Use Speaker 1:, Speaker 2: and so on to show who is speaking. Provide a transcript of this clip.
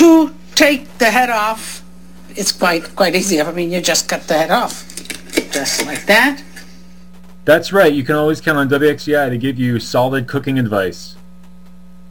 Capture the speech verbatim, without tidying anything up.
Speaker 1: To take the head off, it's quite quite easy. I mean, you just cut the head off, just like that.
Speaker 2: That's right. You can always count on W X C I to give you solid cooking advice.